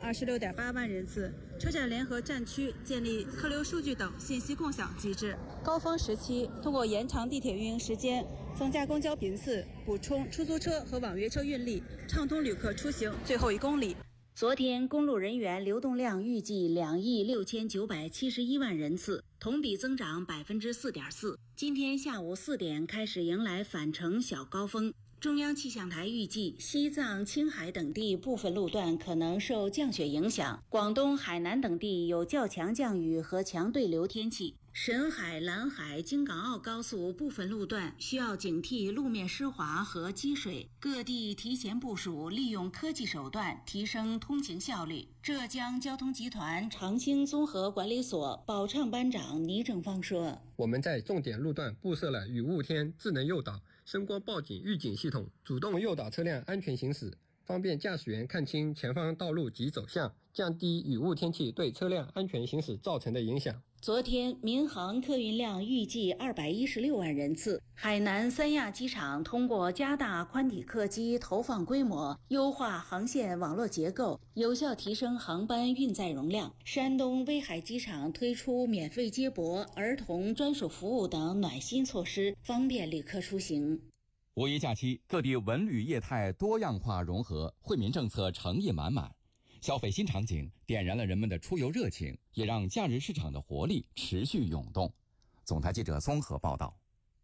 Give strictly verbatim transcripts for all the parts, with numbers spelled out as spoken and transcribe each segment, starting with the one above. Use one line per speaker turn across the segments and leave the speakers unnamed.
二十六点八万人次。车站联合站区建立客流数据等信息共享机制。高峰时期，通过延长地铁运营时间、增加公交频次、补充出租车和网约车运力，畅通旅客出行最后一公里。
昨天公路人员流动量预计两亿六千九百七十一万人次，同比增长百分之四点四。今天下午四点开始迎来返程小高峰。中央气象台预计，西藏、青海等地部分路段可能受降雪影响，广东、海南等地有较强降雨和强对流天气。沈海、兰海、京港澳高速部分路段需要警惕路面湿滑和积水，各地提前部署，利用科技手段提升通行效率。浙江交通集团长兴综合管理所保畅班长倪正芳说：“
我们在重点路段布设了雨雾天智能诱导、声光报警预警系统，主动诱导车辆安全行驶，方便驾驶员看清前方道路及走向，降低雨雾天气对车辆安全行驶造成的影响。”
昨天，民航客运量预计二百一十六万人次。海南三亚机场通过加大宽体客机投放规模，优化航线网络结构，有效提升航班运载容量。山东威海机场推出免费接驳、儿童专属服务等暖心措施，方便旅客出行。
五一假期，各地文旅业态多样化融合，惠民政策诚意满满。消费新场景点燃了人们的出游热情，也让假日市场的活力持续涌动。总台记者综合报道。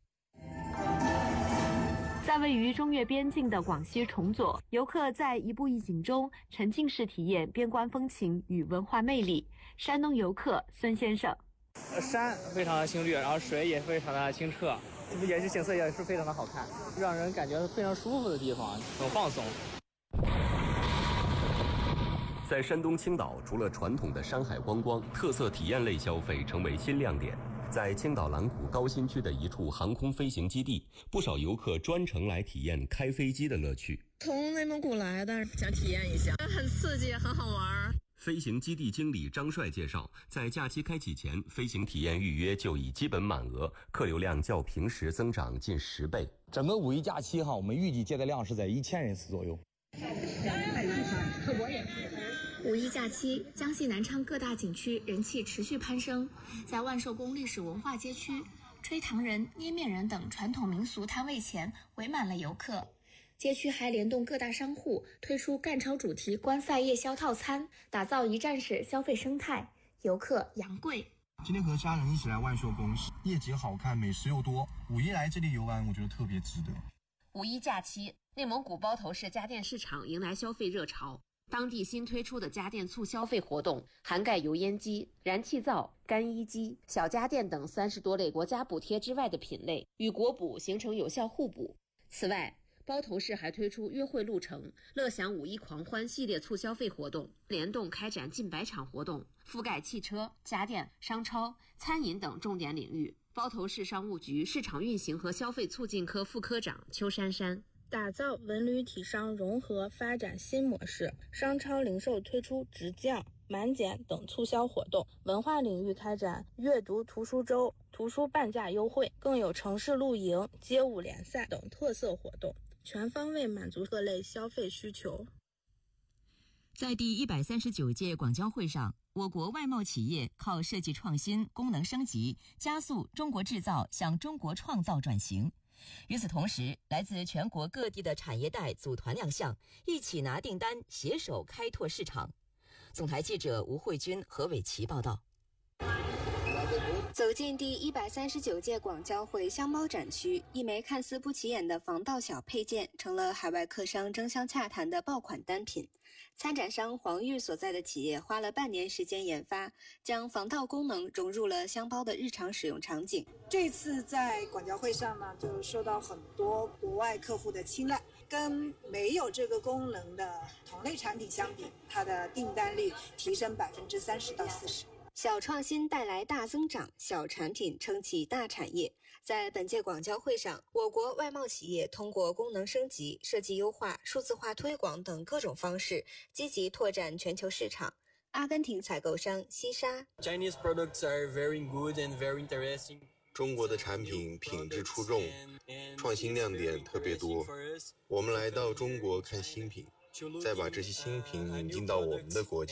在位于中越边境的广西崇左，游客在一步一景中沉浸式体验边关风情与文化魅力。山东游客孙先生：
山非常的青绿，然后水也非常的清澈，也是景色也是非常的好看，让人感觉非常舒服的地方，很放松。
在山东青岛，除了传统的山海观光，特色体验类消费成为新亮点。在青岛蓝谷高新区的一处航空飞行基地，不少游客专程来体验开飞机的乐趣。
从内蒙古来的，想体验一下，很刺激，很好玩。
飞行基地经理张帅介绍，在假期开启前，飞行体验预约就已基本满额，客流量较平时增长近十倍。
整个五一假期哈，我们预计接待量是在一千人次左右。
五一假期，江西南昌各大景区人气持续攀升。在万寿宫历史文化街区，吹糖人、捏面人等传统民俗摊位前围满了游客。街区还联动各大商户，推出赣超主题观赛夜宵套餐，打造一站式消费生态，游客扬贵。
今天和家人一起来万寿宫，夜景好看，美食又多，五一来这里游玩，我觉得特别值得。
五一假期，内蒙古包头市家电市场迎来消费热潮。当地新推出的家电促消费活动涵盖油烟机、燃气灶、干衣机、小家电等三十多类国家补贴之外的品类，与国补形成有效互补。此外，包头市还推出约会路程、乐享五一狂欢系列促消费活动，联动开展近百场活动，覆盖汽车、家电、商超、餐饮等重点领域。包头市商务局市场运行和消费促进科副科长邱珊珊：
打造文旅体商融合发展新模式，商超零售推出直降、满减等促销活动，文化领域开展阅读图书周、图书半价优惠，更有城市露营、街舞联赛等特色活动，全方位满足各类消费需求。
在第一百三十九届广交会上，我国外贸企业靠设计创新、功能升级，加速中国制造向中国创造转型。与此同时，来自全国各地的产业带组团亮相，一起拿订单，携手开拓市场。总台记者吴慧君、何伟琪报道。
走进第一百三十九届广交会箱包展区，一枚看似不起眼的防盗小配件成了海外客商争相洽谈的爆款单品。参展商黄玉所在的企业花了半年时间研发，将防盗功能融入了箱包的日常使用场景。
这次在广交会上呢，就受到很多国外客户的青睐，跟没有这个功能的同类产品相比，它的订单率提升百分之三十到四十。
小创新带来大增长，小产品撑起大产业。在本届广交会上，我国外贸企业通过功能升级、设计优化、数字化推广等各种方式，积极拓展全球市场。阿根廷采购商西沙
Chinese products are very good and very interesting.
中国的产品品质出众，创新亮点特别多。我们来到中国看新品，再把这些新品引进到我们的国家。